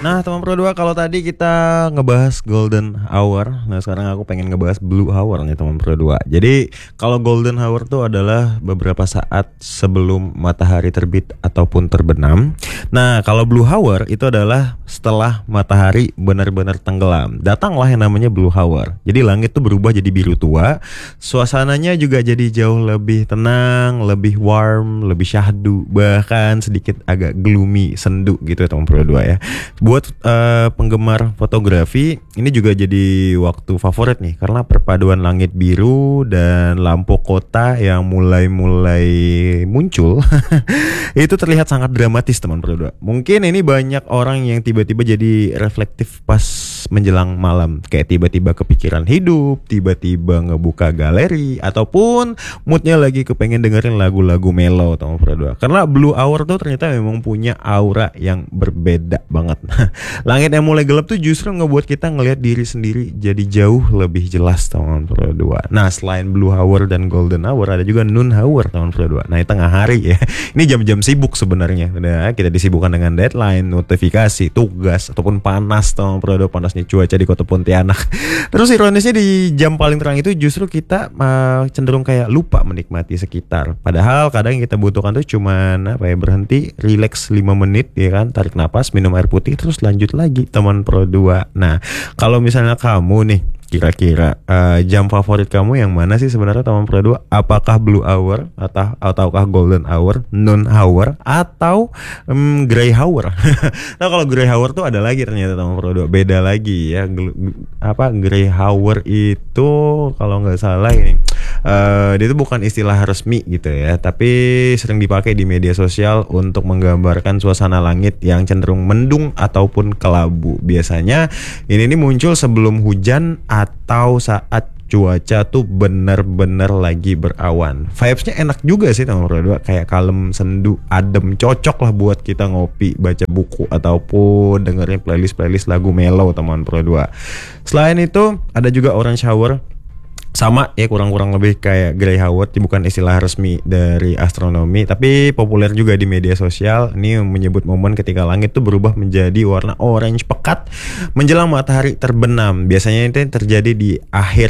Nah, teman Pro 2, kalau tadi kita ngebahas golden hour, nah sekarang aku pengen ngebahas blue hour nih teman Pro 2. Jadi, kalau golden hour tuh adalah beberapa saat sebelum matahari terbit ataupun terbenam. Nah, kalau blue hour itu adalah setelah matahari benar-benar tenggelam. Datanglah yang namanya blue hour. Jadi langit tuh berubah jadi biru tua, suasananya juga jadi jauh lebih tenang, lebih warm, lebih syahdu, bahkan sedikit agak gloomy, sendu gitu ya teman Pro 2 ya. Buat penggemar fotografi, ini juga jadi waktu favorit nih karena perpaduan langit biru dan lampu kota yang mulai muncul itu terlihat sangat dramatis teman Pro 2. Mungkin ini banyak orang yang tiba-tiba jadi reflektif pas menjelang malam, kayak tiba-tiba kepikiran hidup, tiba-tiba ngebuka galeri, ataupun moodnya lagi kepengen dengerin lagu-lagu mellow teman Pro 2. Karena blue hour tuh ternyata memang punya aura yang berbeda banget. Langit yang mulai gelap tuh justru ngebuat kita ngelihat diri sendiri jadi jauh lebih jelas teman Pro 2. Nah, selain blue hour dan golden hour, ada juga noon hour teman Pro 2. Nah, ini tengah hari ya. Ini jam-jam sibuk sebenarnya. Udah kita disibukkan dengan deadline, notifikasi, tugas, ataupun panas teman Pro 2, panasnya cuaca di Kota Pontianak. Terus ironisnya di jam paling terang itu justru kita cenderung kayak lupa menikmati sekitar. Padahal kadang yang kita butuhkan tuh cuman berhenti, relax 5 menit ya kan, tarik napas, minum air putih, terus lanjut lagi teman Pro 2. Nah, kalau misalnya kamu nih kira-kira jam favorit kamu yang mana sih sebenarnya teman Pro 2? Apakah blue hour ataukah golden hour, noon hour, atau gray hour? Nah, kalau gray hour tuh ada lagi ternyata teman Pro 2, beda lagi ya. Gray hour itu kalau nggak salah ini dia itu bukan istilah resmi gitu ya, tapi sering dipakai di media sosial untuk menggambarkan suasana langit yang cenderung mendung ataupun kelabu. Biasanya ini muncul sebelum hujan atau saat cuaca tuh bener-bener lagi berawan. Vibesnya enak juga sih teman Pro 2, kayak kalem, sendu, adem, cocok lah buat kita ngopi, baca buku, ataupun dengerin playlist lagu mellow teman Pro 2. Selain itu ada juga orange hour. Sama ya, kurang lebih kayak gray hour, bukan istilah resmi dari astronomi, tapi populer juga di media sosial. Ini menyebut momen ketika langit tuh berubah menjadi warna orange pekat menjelang matahari terbenam. Biasanya itu terjadi di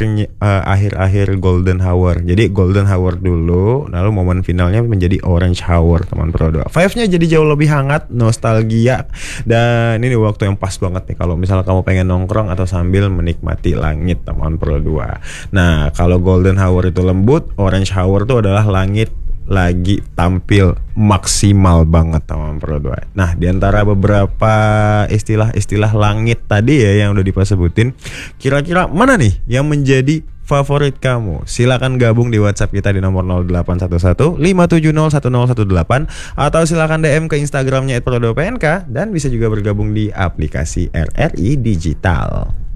akhir golden hour. Jadi golden hour dulu, lalu momen finalnya menjadi orange hour teman Pro 2. Vibes-nya jadi jauh lebih hangat, nostalgia, dan ini waktu yang pas banget nih kalau misalnya kamu pengen nongkrong atau sambil menikmati langit teman Pro 2. Nah, kalau golden hour itu lembut, orange hour itu adalah langit lagi tampil maksimal banget teman Pro 2. Nah, diantara beberapa istilah langit tadi ya yang udah disebutin, kira-kira mana nih yang menjadi favorit kamu? Silakan gabung di WhatsApp kita di nomor 0811 570 1018, atau silakan DM ke Instagramnya @pro2pnk, dan bisa juga bergabung di aplikasi RRI Digital.